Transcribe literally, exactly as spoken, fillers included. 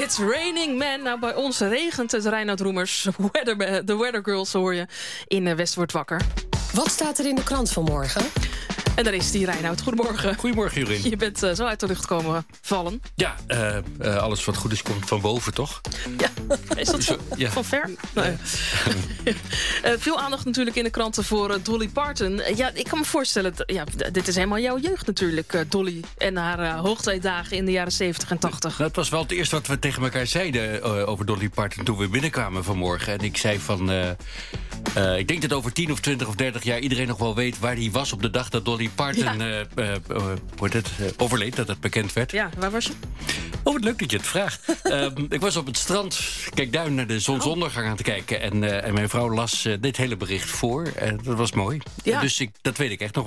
It's Raining Man. Nou, bij ons regent het. Reinoud Roemers, weather, de Weather Girls hoor je in uh, West wordt wakker. Wat staat er in de krant vanmorgen? En daar is die Reinoud. Goedemorgen. Goedemorgen, Jurien. Je bent uh, zo uit de lucht komen vallen. Ja, uh, uh, alles wat goed is komt van boven, toch? Ja, is dat Zo, van, ja. van ver? Nee. uh, veel aandacht natuurlijk in de kranten voor uh, Dolly Parton. Uh, ja, ik kan me voorstellen, d- ja, d- dit is helemaal jouw jeugd natuurlijk, uh, Dolly. En haar uh, hoogtijdagen in de jaren zeventig en tachtig. Nou, het was wel het eerste wat we tegen elkaar zeiden uh, over Dolly Parton toen we binnenkwamen vanmorgen. En ik zei van, uh, uh, ik denk dat over tien of twintig of dertig jaar iedereen nog wel weet waar hij was op de dag dat Dolly Parton Ja. uh, uh, uh, wordt het, uh, overleed, dat het bekend werd. Ja, waar was je? Oh, wat leuk dat je het vraagt. um, ik was op het strand, kijk duin naar de zonsondergang aan te kijken. En, uh, en mijn vrouw las uh, dit hele bericht voor. Uh, dat was mooi. Ja. Dus ik, dat weet ik echt nog.